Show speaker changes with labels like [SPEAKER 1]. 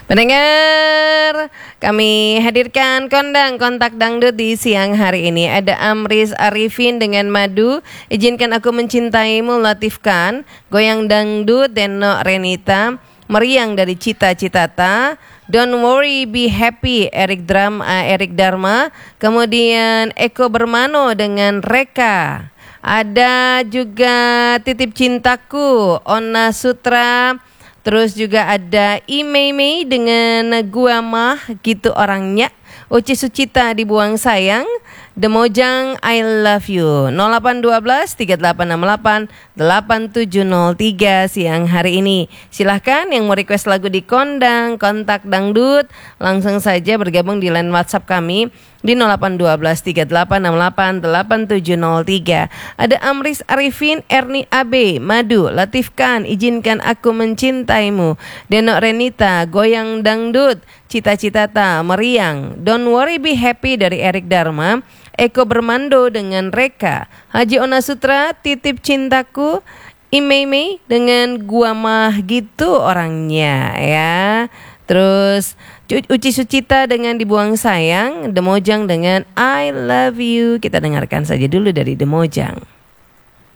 [SPEAKER 1] Pendengar, kami hadirkan kondang kontak dangdut di siang hari ini. Ada Amris Arifin dengan Madu, Izinkan Aku Mencintaimu, Latif Khan, Goyang Dangdut, Deno Renita, Meriang dari Cita Citata, Don't Worry Be Happy, Erik Dharma, kemudian Eko Bermano dengan Reka. Ada juga Titip Cintaku, Ona Sutra. Terus juga ada Imei dengan Gua Mah Gitu Orangnya, Uci Sucita Dibuang Sayang, Demojang I Love You. 0812 3868 8703 siang hari ini. Silahkan yang mau request lagu di kondang kontak dangdut, langsung saja bergabung di line WhatsApp kami di 0812 3868 8703. Ada Amris Arifin, Erni AB, Madu, Latif Khan, Izinkan Aku Mencintaimu, Deno Renita, Goyang Dangdut, Cita Citata, Meriang, Don't Worry Be Happy dari Erik Dharma, Eko Bermando dengan Reka, Haji Ona Sutra, Titip Cintaku, Imei dengan Gua Mah Gitu Orangnya ya. Terus Uci Sucita dengan Dibuang Sayang, Demojang dengan I Love You. Kita dengarkan saja dulu dari Demojang.